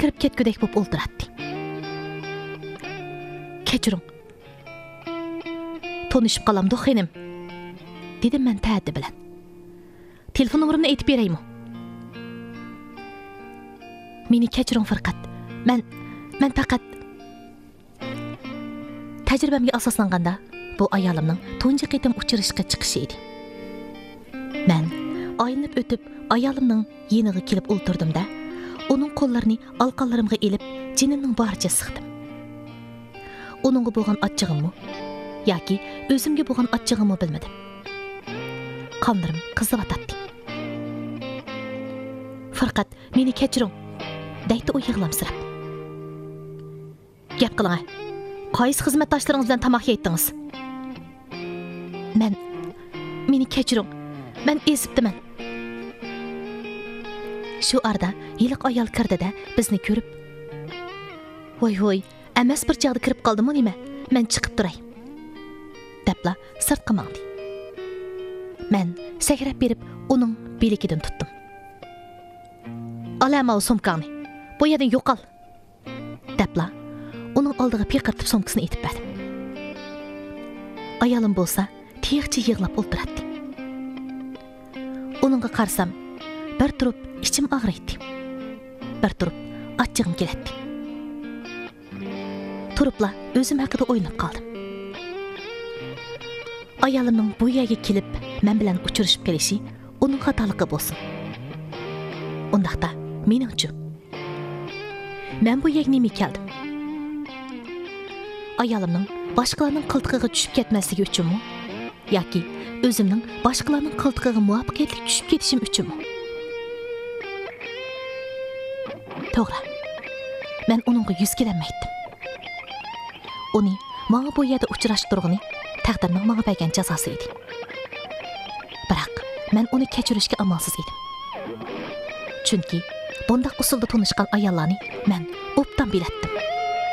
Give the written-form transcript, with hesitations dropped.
kirib ketgudek bo'lib o'ltiratdi. Kechiring. Tanışıp qalamdı xenim. Dedim men ta'addi bilan. Telefon nomerimni aytib beraymi? Meni kechiring Farqat. Men faqat tajribamga asoslanganda bu ayolimning tunji qitim uchrashishga chiqishi edi. Men aylanib o'tib ayolimning yeniga kelib o'ltirdimda, uning qo'llarini alqanlarimga elib, jinimning boricha siqdim. Uningga bo'lgan achchig'immi yoki o'zimga bo'lgan achchig'immi bilmadim. Qonlarim qizib atadi. Farqat meni kechiring, deydi u yig'lamsirab. Gap qiling. Qaysi xizmatdoshlaringiz bilan tamoq yeytdingiz? Meni kechiring. Men ezibdiman. Shu arda yiliq ayol kirdi-da bizni ko'rib, "Voy, emas bir chaqda kirib qoldimmi nima? Men chiqib turay." debla sirtqa mangdi. Men sakrab berib uning belikidan tutdim. "Olama o sumkani. Bu yerdan yo'qol." debla uning oldiga piqirtib sumkasini etib berdim. Ayolim bo'lsa, tiyiqcha yig'lab o'ltiradi. Uningga qarsam, bir turib ichim og'riydi. Bir turib achchig'im keladi. Turibla o'zim haqida o'ylab qoldim. Ayolimning bu yerga kelib men bilan uchrashib kelishi uning xatoligi bo'lsin. Undaqda meningchi men bu yerga nima keldim? Ayolimning boshqalarning qiltig'iga tushib ketmasligi uchunmi yoki o'zimning boshqalarning qiltig'iga muvaffaqiyatli tushib ketishim uchunmi? To'g'ri. Men uningga yuz kelolmaydim. Uni menga bu yerda uchrashtirg'ini taqdirning menga bergan jazosi edi. Biroq men uni kechirishga amalsiz edim. Chunki bundaq usulda tanishgan ayollarni men obdan biletdim.